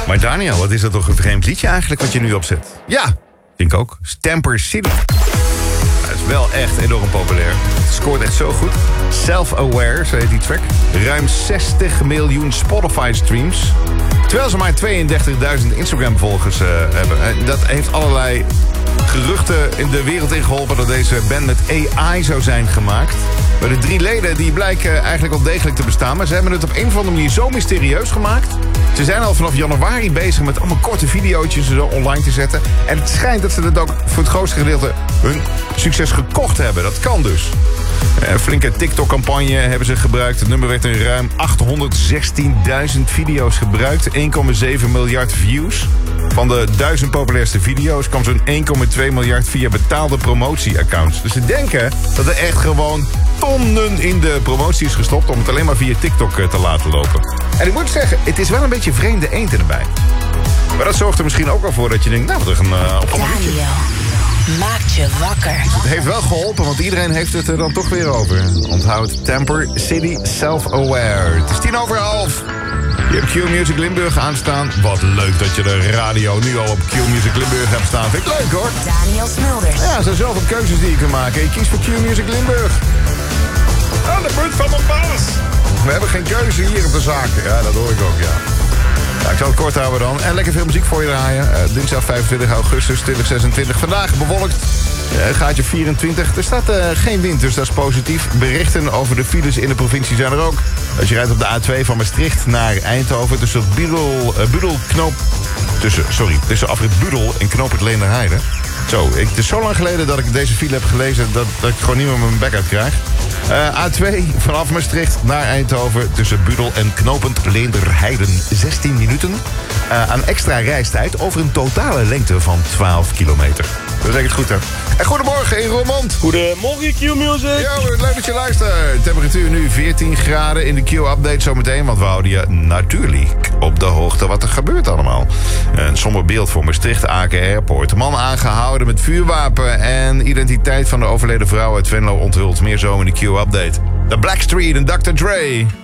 Maar Daniel, wat is dat toch een vreemd liedje eigenlijk wat je nu opzet? Ja, vind ik ook. Stamper City. Het is wel echt enorm populair. Het scoort echt zo goed. Self-Aware, zo heet die track. Ruim 60 miljoen Spotify-streams. Terwijl ze maar 32.000 Instagram-volgers hebben. En dat heeft allerlei geruchten in de wereld ingeholpen dat deze band met AI zou zijn gemaakt. Maar de 3 leden die blijken eigenlijk wel degelijk te bestaan. Maar ze hebben het op een of andere manier zo mysterieus gemaakt. Ze zijn al vanaf januari bezig met allemaal korte video's zo online te zetten. En het schijnt dat ze het ook voor het grootste gedeelte hun succes gekocht hebben. Dat kan dus. Een flinke TikTok-campagne hebben ze gebruikt. Het nummer werd in ruim 816.000 video's gebruikt. 1,7 miljard views. Van de 1000 populairste video's kwam zo'n 1,2 miljard via betaalde promotieaccounts. Dus ze denken dat er echt gewoon tonnen in de promotie is gestopt om het alleen maar via TikTok te laten lopen. En ik moet zeggen, het is wel een beetje vreemde eend erbij. Maar dat zorgt er misschien ook wel voor dat je denkt, nou, wat een opvallend liedje. Maakt je wakker. Het heeft wel geholpen, want iedereen heeft het er dan toch weer over. Onthoud Stamper City Self-Aware. Het is 11:10. Je hebt Q-Music Limburg aanstaan. Wat leuk dat je de radio nu al op Q-Music Limburg hebt staan. Vind ik leuk hoor. Daniel Smulders. Ja, er zijn zoveel keuzes die je kunt maken. Je kiest voor Q-Music Limburg. Aan de punt van mijn baas. We hebben geen keuze hier op de zaak. Ja, dat hoor ik ook, ja. Ja, ik zal het kort houden dan. En lekker veel muziek voor je draaien. Dinsdag 25 augustus 2026. Vandaag bewolkt. Gaatje 24. Er staat geen wind, dus dat is positief. Berichten over de files in de provincie zijn er ook. Als je rijdt op de A2 van Maastricht naar Eindhoven... tussen tussen afrit Budel en knooppunt Leenderheide. Zo, het is zo lang geleden dat ik deze file heb gelezen... dat ik gewoon niet meer mijn bek uit krijg. A2 vanaf Maastricht naar Eindhoven... tussen Budel en knooppunt Leenderheiden 16 minuten... aan extra reistijd over een totale lengte van 12 kilometer. Dat zeg ik het goed, hè? En goedemorgen in Roermond. Goedemorgen, Q-Music. Ja, leuk dat je luistert. Temperatuur nu 14 graden in de Q-update zometeen... want we houden je natuurlijk op de hoogte wat er gebeurt allemaal. Een somber beeld voor Maastricht Aken Airport. De man aangehouden met vuurwapen... en identiteit van de overleden vrouw uit Venlo onthult. Meer zo in de Q-update. The Blackstreet en Dr. Dre.